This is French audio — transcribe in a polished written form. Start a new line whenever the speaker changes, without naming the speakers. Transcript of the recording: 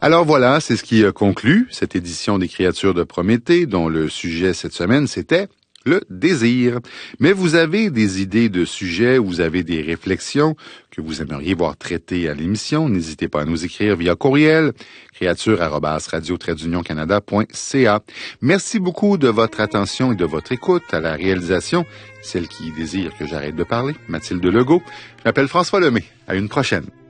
Alors voilà, c'est ce qui conclut cette édition des Créatures de Prométhée, dont le sujet cette semaine, c'était le désir. Mais vous avez des idées de sujets, vous avez des réflexions que vous aimeriez voir traitées à l'émission, n'hésitez pas à nous écrire via courriel, créature@radio-canada.ca. Merci beaucoup de votre attention et de votre écoute à la réalisation, celle qui désire que j'arrête de parler, Mathilde Legault. Je m'appelle François Lemay. À une prochaine.